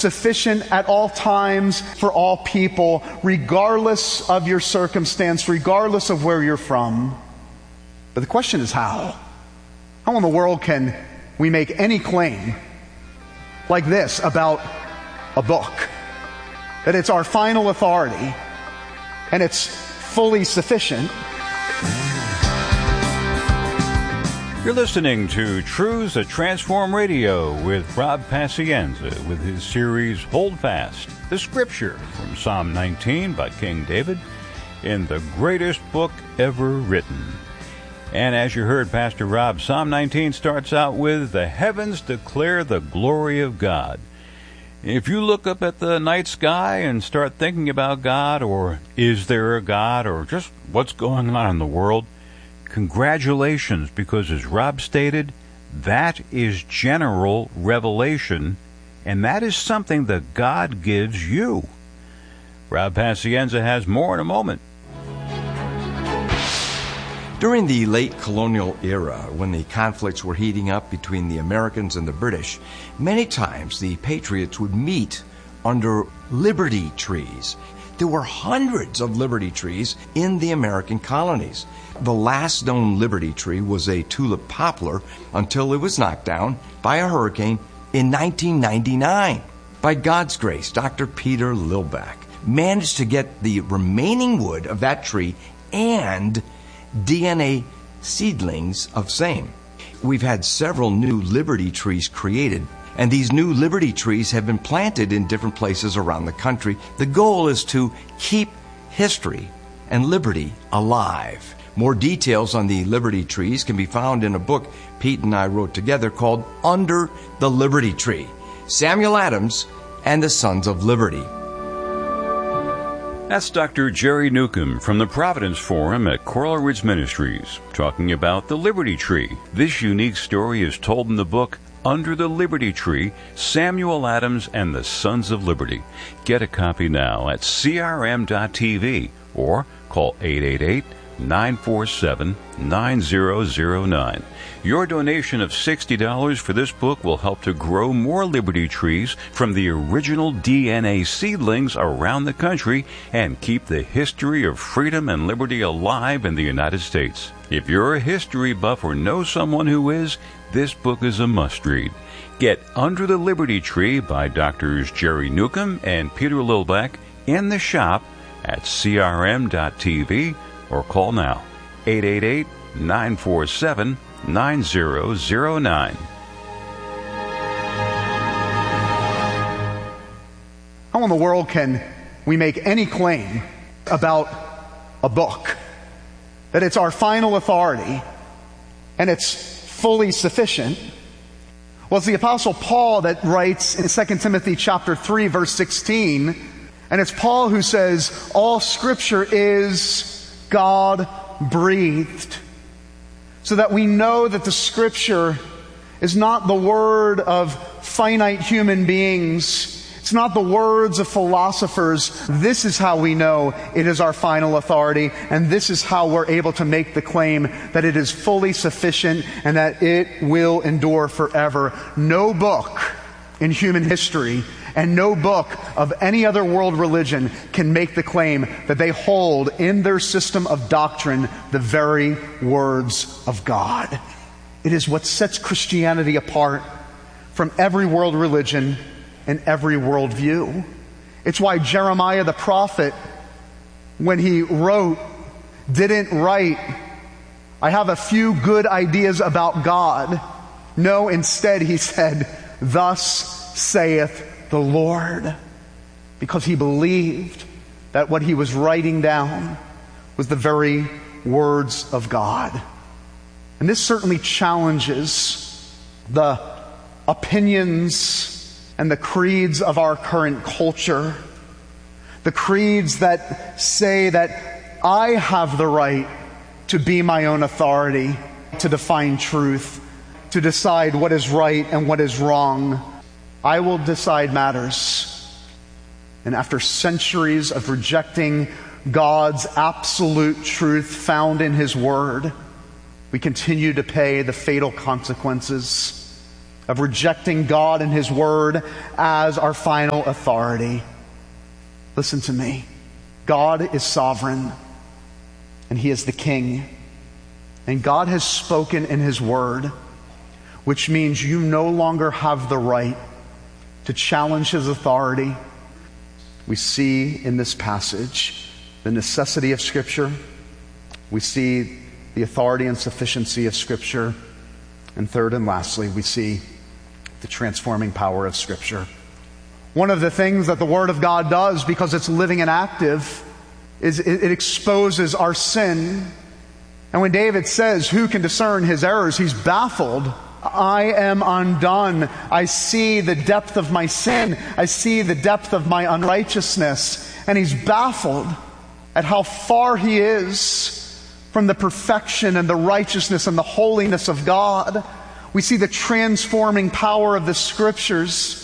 sufficient at all times for all people, regardless of your circumstance, regardless of where you're from. But the question is how? How in the world can we make any claim like this about a book? That it's our final authority and it's fully sufficient. You're listening to Truths That Transform Radio with Rob Pacienza with his series Hold Fast, the Scripture from Psalm 19 by King David in the greatest book ever written. And as you heard Pastor Rob, Psalm 19 starts out with, "The heavens declare the glory of God." If you look up at the night sky and start thinking about God, or is there a God, or just what's going on in the world, congratulations, because as Rob stated, that is general revelation, and that is something that God gives you. Rob Pacienza has more in a moment. During the late colonial era, when the conflicts were heating up between the Americans and the British, many times the patriots would meet under liberty trees. There were hundreds of liberty trees in the American colonies. The last known liberty tree was a tulip poplar until it was knocked down by a hurricane in 1999. By God's grace, Dr. Peter Lillback managed to get the remaining wood of that tree and DNA seedlings of same. We've had several new liberty trees created, and these new liberty trees have been planted in different places around the country. The goal is to keep history and liberty alive. More details on the liberty trees can be found in a book Pete and I wrote together called Under the Liberty Tree, Samuel Adams and the Sons of Liberty. That's Dr. Jerry Newcomb from the Providence Forum at Coral Ridge Ministries, talking about the Liberty Tree. This unique story is told in the book Under the Liberty Tree, Samuel Adams and the Sons of Liberty. Get a copy now at crm.tv or call 888-947-9009. Your donation of $60 for this book will help to grow more liberty trees from the original DNA seedlings around the country and keep the history of freedom and liberty alive in the United States. If you're a history buff or know someone who is, this book is a must-read. Get Under the Liberty Tree by Drs. Jerry Newcomb and Peter Lillback in the shop at crm.tv or call now, 888-947-9009. How in the world can we make any claim about a book? That it's our final authority and it's fully sufficient? Well, it's the Apostle Paul that writes in 2 Timothy chapter 3, verse 16, and it's Paul who says, all Scripture is God-breathed, so that we know that the Scripture is not the word of finite human beings. It's not the words of philosophers. This is how we know it is our final authority, and this is how we're able to make the claim that it is fully sufficient and that it will endure forever. No book in human history and no book of any other world religion can make the claim that they hold in their system of doctrine the very words of God. It is what sets Christianity apart from every world religion and every worldview. It's why Jeremiah the prophet, when he wrote, didn't write, I have a few good ideas about God. No, instead he said, thus saith the Lord, because he believed that what he was writing down was the very words of God. And this certainly challenges the opinions and the creeds of our current culture. The creeds that say that I have the right to be my own authority, to define truth, to decide what is right and what is wrong. I will decide matters. And after centuries of rejecting God's absolute truth found in His Word, we continue to pay the fatal consequences of rejecting God and His Word as our final authority. Listen to me. God is sovereign, and He is the King. And God has spoken in His Word, which means you no longer have the right to challenge His authority. We see in this passage the necessity of Scripture. We see the authority and sufficiency of Scripture. And third and lastly, we see the transforming power of Scripture. One of the things that the Word of God does, because it's living and active, is it exposes our sin. And when David says, "Who can discern his errors?" he's baffled. I am undone. I see the depth of my sin. I see the depth of my unrighteousness. And he's baffled at how far he is from the perfection and the righteousness and the holiness of God. We see the transforming power of the Scriptures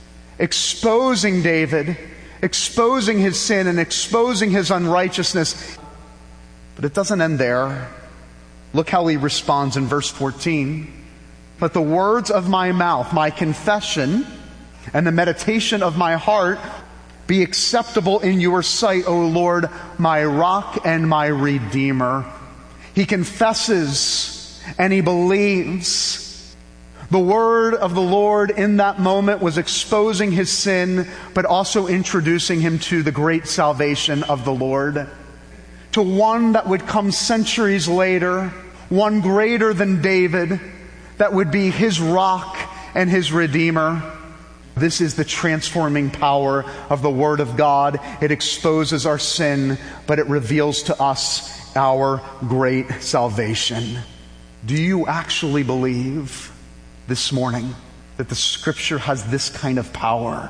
exposing David, exposing his sin and exposing his unrighteousness. But it doesn't end there. Look how he responds in verse 14. "Let the words of my mouth, my confession, and the meditation of my heart be acceptable in your sight, O Lord, my rock and my redeemer." He confesses and he believes. The word of the Lord in that moment was exposing his sin, but also introducing him to the great salvation of the Lord, to one that would come centuries later, one greater than David, that would be his rock and his redeemer. This is the transforming power of the Word of God. It exposes our sin, but it reveals to us our great salvation. Do you actually believe this morning that the Scripture has this kind of power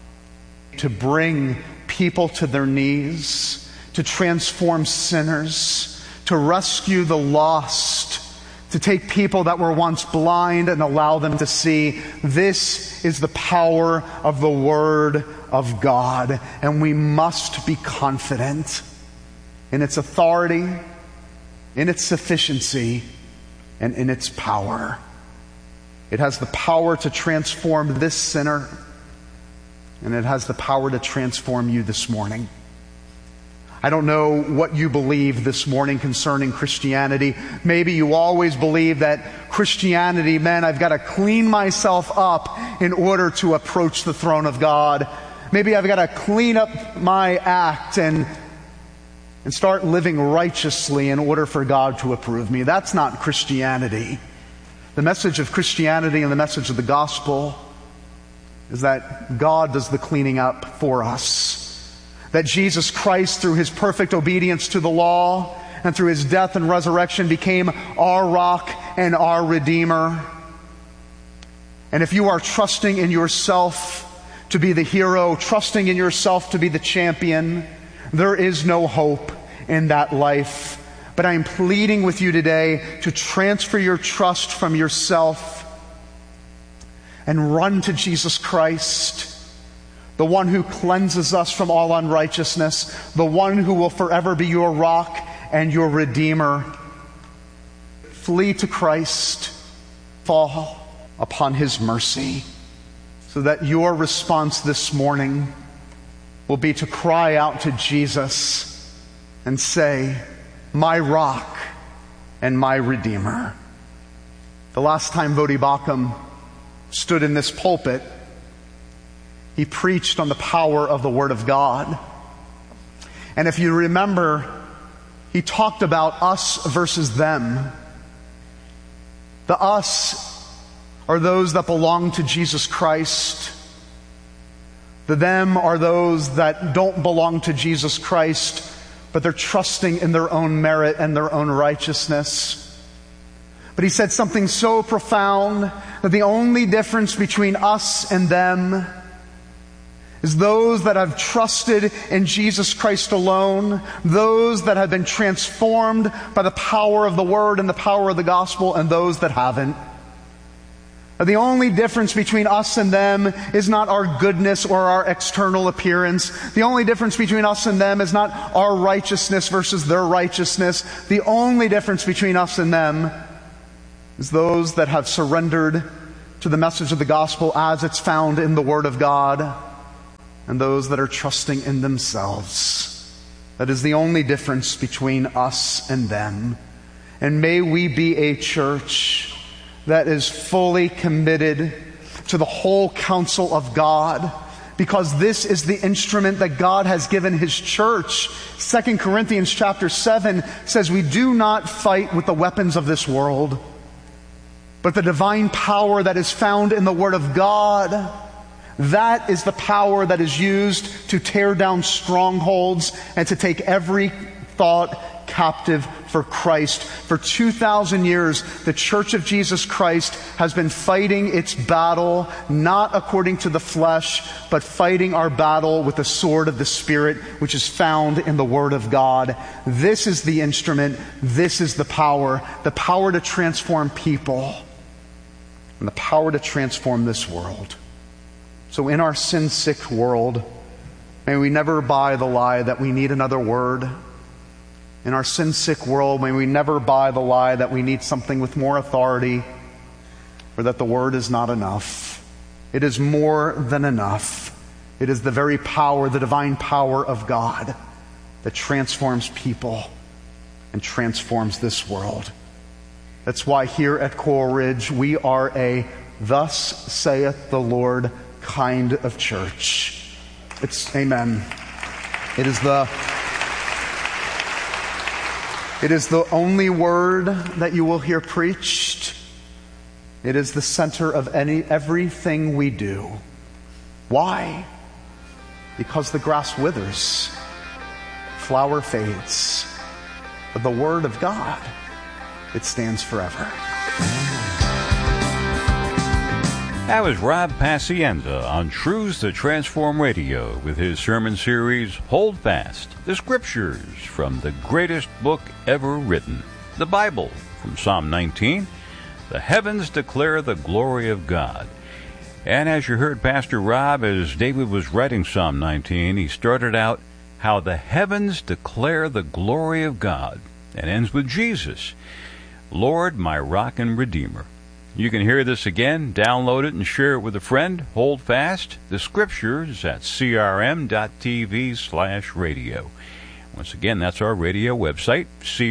to bring people to their knees, to transform sinners, to rescue the lost, to take people that were once blind and allow them to see? This is the power of the Word of God, and we must be confident in its authority, in its sufficiency, and in its power. It has the power to transform this sinner, and it has the power to transform you this morning. I don't know what you believe this morning concerning Christianity. Maybe you always believe that Christianity meant I've got to clean myself up in order to approach the throne of God. Maybe I've got to clean up my act and start living righteously in order for God to approve me. That's not Christianity. The message of Christianity and the message of the gospel is that God does the cleaning up for us. That Jesus Christ, through His perfect obedience to the law and through His death and resurrection, became our rock and our redeemer. And if you are trusting in yourself to be the hero, trusting in yourself to be the champion, there is no hope in that life. But I am pleading with you today to transfer your trust from yourself and run to Jesus Christ, the one who cleanses us from all unrighteousness, the one who will forever be your rock and your redeemer. Flee to Christ, fall upon His mercy, so that your response this morning will be to cry out to Jesus and say, "My rock and my redeemer." The last time Voddie Baucham stood in this pulpit, he preached on the power of the Word of God. And if you remember, he talked about us versus them. The us are those that belong to Jesus Christ. The them are those that don't belong to Jesus Christ, but they're trusting in their own merit and their own righteousness. But he said something so profound that the only difference between us and them is those that have trusted in Jesus Christ alone, those that have been transformed by the power of the Word and the power of the gospel, and those that haven't. The only difference between us and them is not our goodness or our external appearance. The only difference between us and them is not our righteousness versus their righteousness. The only difference between us and them is those that have surrendered to the message of the gospel as it's found in the Word of God, and those that are trusting in themselves. That is the only difference between us and them. And may we be a church that is fully committed to the whole counsel of God, because this is the instrument that God has given His church. 2 Corinthians chapter 7 says we do not fight with the weapons of this world, but the divine power that is found in the Word of God. That is the power that is used to tear down strongholds and to take every thought captive for Christ. For 2,000 years, the Church of Jesus Christ has been fighting its battle, not according to the flesh, but fighting our battle with the sword of the Spirit, which is found in the Word of God. This is the instrument. This is the power to transform people, and the power to transform this world. So in our sin-sick world, may we never buy the lie that we need another word. In our sin-sick world, may we never buy the lie that we need something with more authority, or that the Word is not enough. It is more than enough. It is the very power, the divine power of God, that transforms people and transforms this world. That's why here at Coral Ridge, we are a "Thus saith the Lord" kind of church. Amen. It is the only word that you will hear preached. It is the center of everything we do. Why? Because the grass withers, flower fades, but the Word of God, it stands forever. That was Rob Pacienza on Truths That Transform Radio with his sermon series, Hold Fast, the Scriptures from the greatest book ever written, the Bible, from Psalm 19, the heavens declare the glory of God. And as you heard Pastor Rob, as David was writing Psalm 19, he started out, how the heavens declare the glory of God, and ends with Jesus, Lord, my rock and redeemer. You can hear this again, download it, and share it with a friend. Hold fast. The Scriptures at crm.tv/radio. Once again, that's our radio website,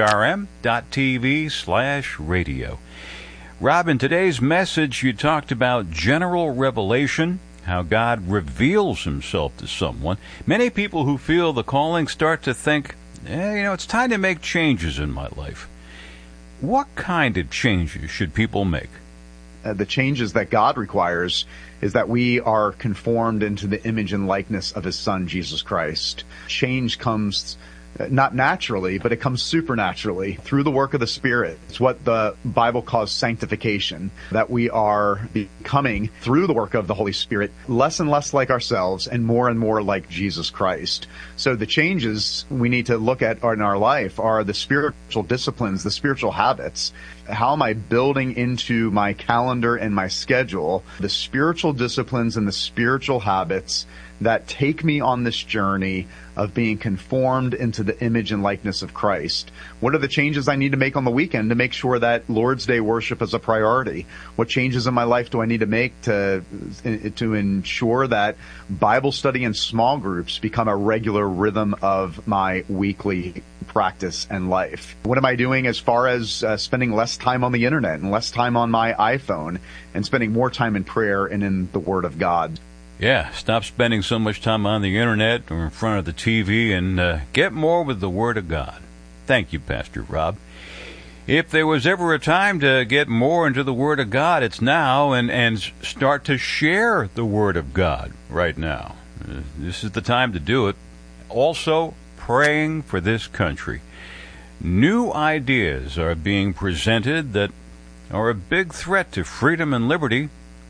crm.tv/radio. Rob, in today's message, you talked about general revelation, how God reveals Himself to someone. Many people who feel the calling start to think, it's time to make changes in my life. What kind of changes should people make? The changes that God requires is that we are conformed into the image and likeness of His Son, Jesus Christ. Change comes not naturally, but it comes supernaturally through the work of the Spirit. It's what the Bible calls sanctification, that we are becoming, through the work of the Holy Spirit, less and less like ourselves and more like Jesus Christ. So the changes we need to look at in our life are the spiritual disciplines, the spiritual habits. How am I building into my calendar and my schedule the spiritual disciplines and the spiritual habits that take me on this journey of being conformed into the image and likeness of Christ? What are the changes I need to make on the weekend to make sure that Lord's Day worship is a priority? What changes in my life do I need to make to ensure that Bible study and small groups become a regular rhythm of my weekly practice and life? What am I doing as far as spending less time on the internet and less time on my iPhone and spending more time in prayer and in the Word of God? Yeah, stop spending so much time on the internet or in front of the TV and get more with the Word of God. Thank you, Pastor Rob. If there was ever a time to get more into the Word of God, it's now, and start to share the Word of God right now. This is the time to do it. Also, praying for this country. New ideas are being presented that are a big threat to freedom and liberty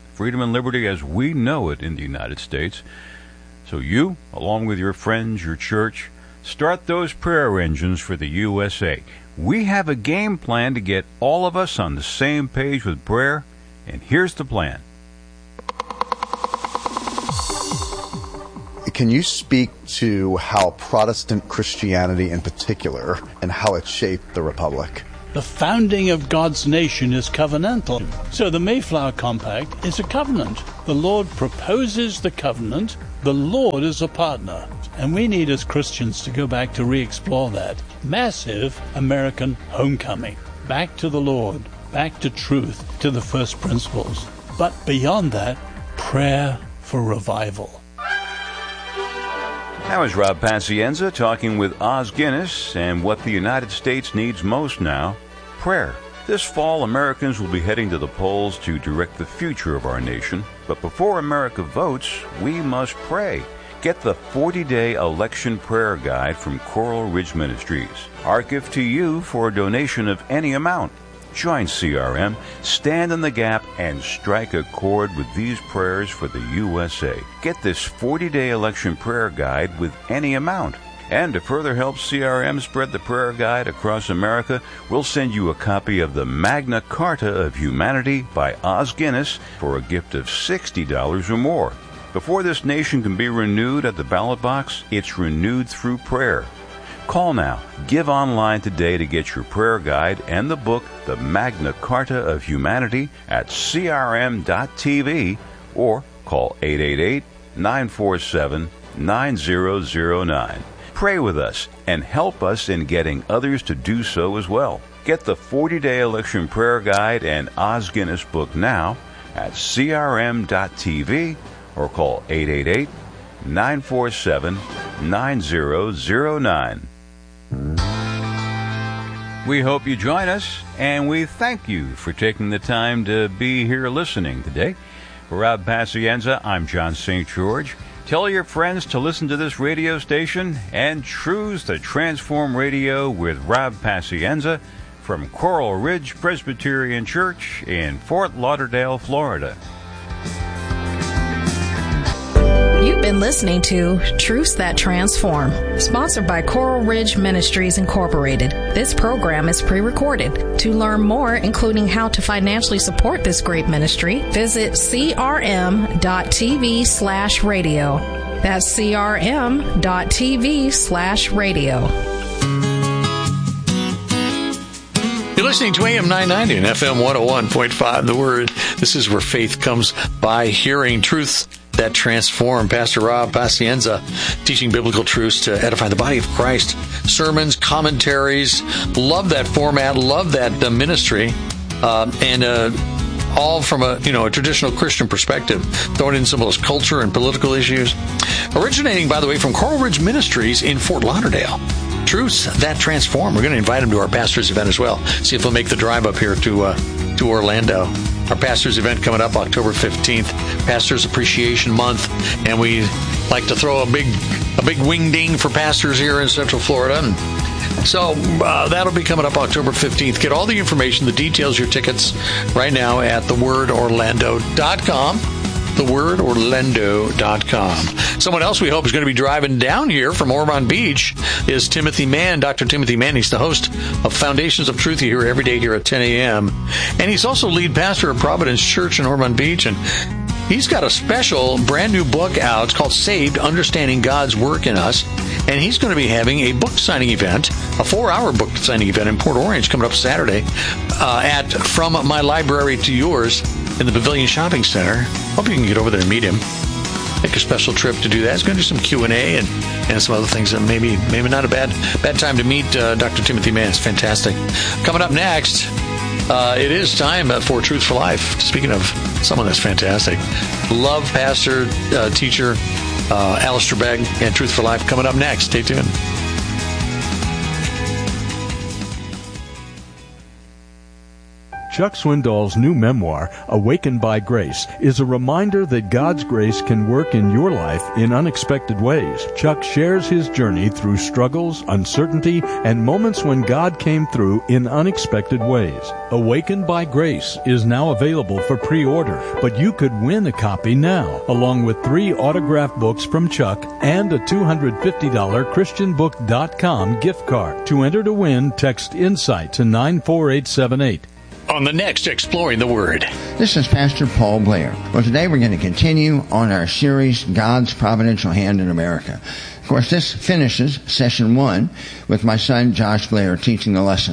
as we know it in the United States. So you, along with your friends, your church, start those prayer engines for the USA. We have a game plan to get all of us on the same page with prayer, and here's the plan. Can you speak to how Protestant Christianity in particular and how it shaped the Republic? The founding of God's nation is covenantal. So the Mayflower Compact is a covenant. The Lord proposes the covenant. The Lord is a partner. And we need as Christians to go back to re-explore that. Massive American homecoming. Back to the Lord. Back to truth. To the first principles. But beyond that, prayer for revival. That was Rob Pacienza talking with Os Guinness, and what the United States needs most now, prayer. This fall, Americans will be heading to the polls to direct the future of our nation. But before America votes, we must pray. Get the 40-day election prayer guide from Coral Ridge Ministries. Our gift to you for a donation of any amount. Join CRM, stand in the gap, and strike a chord with these prayers for the USA. Get this 40-day election prayer guide with any amount. And to further help CRM spread the prayer guide across America, we'll send you a copy of the Magna Carta of Humanity by Os Guinness for a gift of $60 or more. Before this nation can be renewed at the ballot box, it's renewed through prayer. Call now. Give online today to get your prayer guide and the book, The Magna Carta of Humanity, at crm.tv or call 888-947-9009. Pray with us and help us in getting others to do so as well. Get the 40-day election prayer guide and Os Guinness book now at crm.tv or call 888-947-9009. We hope you join us, and we thank you for taking the time to be here listening today. For Rob Pacienza, I'm John St. George. Tell your friends to listen to this radio station and Truths That Transform Radio with Rob Pacienza from Coral Ridge Presbyterian Church in Fort Lauderdale, Florida. You've been listening to Truths That Transform, sponsored by Coral Ridge Ministries Incorporated. This program is pre-recorded. To learn more, including how to financially support this great ministry, visit crm.tv/radio. That's crm.tv/radio. You're listening to AM 990 and FM 101.5, The Word. This is where faith comes by hearing truths that transform. Pastor Rob Pacienza teaching biblical truths to edify the body of Christ. Sermons, commentaries. Love that format. Love that ministry. And all from a traditional Christian perspective, throwing in some of those culture and political issues. Originating, by the way, from Coral Ridge Ministries in Fort Lauderdale. Truths That Transform. We're going to invite him to our pastor's event as well. See if he'll make the drive up here to Orlando. Our pastor's event coming up October 15th, Pastor's Appreciation Month, and we like to throw a big wing-ding for pastors here in Central Florida. And so that'll be coming up October 15th. Get all the information, the details, your tickets right now at thewordorlando.com. thewordorlando.com. Someone else we hope is going to be driving down here from Ormond Beach is Timothy Mann. Dr. Timothy Mann. He's the host of Foundations of Truth. You hear every day here at 10 a.m. And he's also lead pastor of Providence Church in Ormond Beach. And he's got a special brand new book out. It's called Saved, Understanding God's Work in Us. And he's going to be having a book signing event, a 4-hour book signing event in Port Orange coming up Saturday at From My Library to Yours in the Pavilion Shopping Center. Hope you can get over there and meet him. Make a special trip to do that. He's going to do some Q&A and some other things. And maybe not a bad time to meet Dr. Timothy Mann. It's fantastic. Coming up next, it is time for Truth for Life. Speaking of someone that's fantastic, love pastor, teacher, Alistair Begg, and Truth for Life coming up next. Stay tuned. Chuck Swindoll's new memoir, Awakened by Grace, is a reminder that God's grace can work in your life in unexpected ways. Chuck shares his journey through struggles, uncertainty, and moments when God came through in unexpected ways. Awakened by Grace is now available for pre-order, but you could win a copy now, along with 3 autographed books from Chuck and a $250 ChristianBook.com gift card. To enter to win, text INSIGHT to 94878. On the next Exploring the Word. This is Pastor Paul Blair. Well, today we're going to continue on our series, God's Providential Hand in America. Of course, this finishes Session 1 with my son Josh Blair teaching the lesson.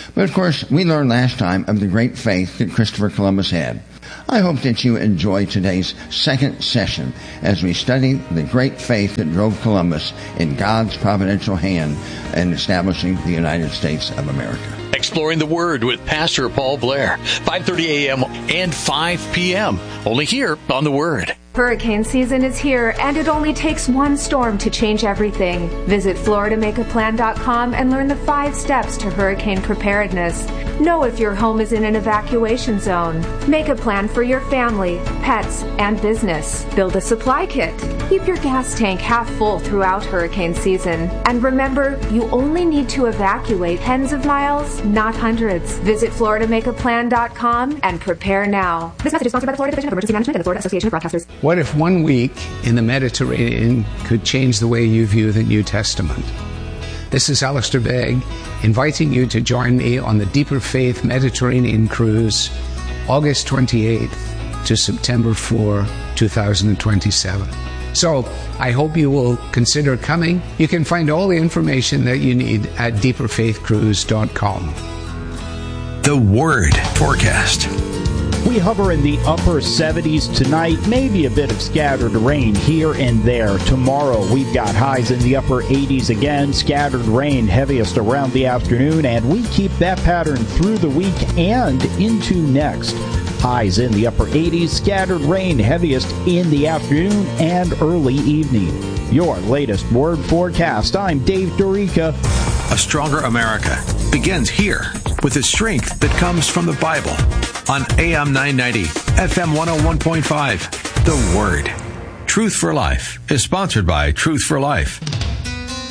But of course, we learned last time of the great faith that Christopher Columbus had. I hope that you enjoy today's second session as we study the great faith that drove Columbus in God's providential hand in establishing the United States of America. Exploring the Word with Pastor Paul Blair, 5:30 a.m. and 5 p.m. Only here on The Word. Hurricane season is here, and it only takes one storm to change everything. Visit FloridaMakeAPlan.com and learn the 5 steps to hurricane preparedness. Know if your home is in an evacuation zone. Make a plan for your family, pets, and business. Build a supply kit. Keep your gas tank half full throughout hurricane season. And remember, you only need to evacuate tens of miles, not hundreds. Visit FloridaMakeAPlan.com and prepare now. This message is sponsored by the Florida Division of Emergency Management and the Florida Association of Broadcasters. What if 1 week in the Mediterranean could change the way you view the New Testament? This is Alistair Begg, inviting you to join me on the Deeper Faith Mediterranean Cruise, August 28th to September 4, 2027. So, I hope you will consider coming. You can find all the information that you need at deeperfaithcruise.com. The Word Forecast. We hover in the upper 70s tonight, maybe a bit of scattered rain here and there. Tomorrow, we've got highs in the upper 80s again, scattered rain heaviest around the afternoon, and we keep that pattern through the week and into next. Highs in the upper 80s, scattered rain heaviest in the afternoon and early evening. Your latest Word Forecast. I'm Dave Dorica. A stronger America begins here with the strength that comes from the Bible. On AM 990, FM 101.5, The Word. Truth for Life is sponsored by Truth for Life.